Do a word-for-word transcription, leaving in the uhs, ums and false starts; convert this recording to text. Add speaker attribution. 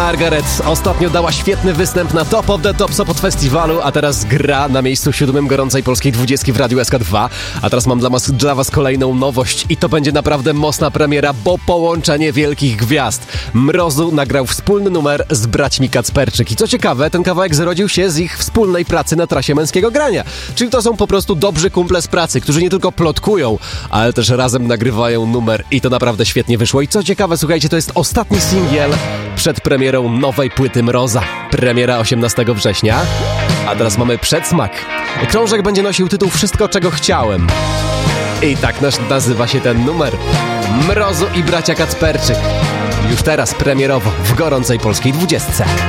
Speaker 1: Margaret ostatnio dała świetny występ na Top of the Top Sopot Festiwalu, a teraz gra na miejscu siódmym gorącej polskiej dwudziestki w Radiu S K dwa. A teraz mam dla was, dla was kolejną nowość i to będzie naprawdę mocna premiera, bo połączenie wielkich gwiazd. Mrozu nagrał wspólny numer z braćmi Kacperczyk. I co ciekawe, ten kawałek zrodził się z ich wspólnej pracy na trasie Męskiego Grania. Czyli to są po prostu dobrzy kumple z pracy, którzy nie tylko plotkują, ale też razem nagrywają numer i to naprawdę świetnie wyszło. I co ciekawe, słuchajcie, to jest ostatni singiel przed premierą nowej płyty Mroza. Premiera osiemnastego września, a teraz mamy przedsmak. Krążek będzie nosił tytuł Wszystko, czego chciałem. I tak nazywa się ten numer. Mrozu i bracia Kacperczyk. Już teraz premierowo w gorącej polskiej dwudziestce.